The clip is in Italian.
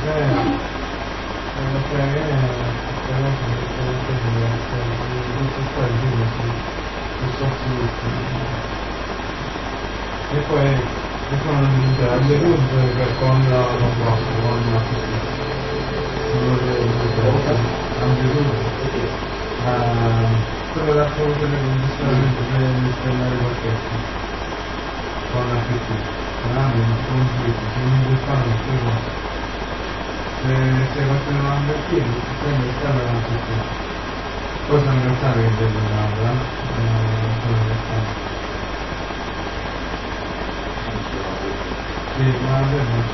la serie e poi non mi con la però la cosa delle condizioni deve spendere qualcosa con la PT con Amino, con Twitch, se non vuoi fare un po' se continuano a invertire il sistema è stato la PT poi sono pensate che devo un'altra sono pensate sì, ma